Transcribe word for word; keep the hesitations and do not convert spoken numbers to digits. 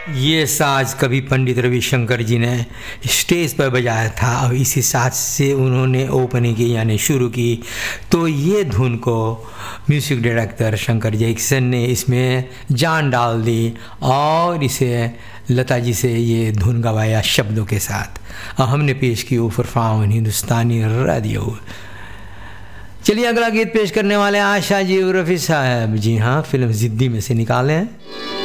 ये साज कभी पंडित रविशंकर जी ने स्टेज पर बजाया था और इसी साज से उन्होंने ओपनिंग की यानी शुरू की। तो ये धुन को म्यूज़िक डायरेक्टर शंकर जैक्सन ने इसमें जान डाल दी और इसे लता जी से ये धुन गवाया शब्दों के साथ और हमने पेश की ऊपर फाउन हिंदुस्तानी रेडियो। चलिए अगला गीत पेश करने वाले आशा जी और रफ़ी साहब। जी हाँ, फिल्म ज़िद्दी में से निकाले हैं।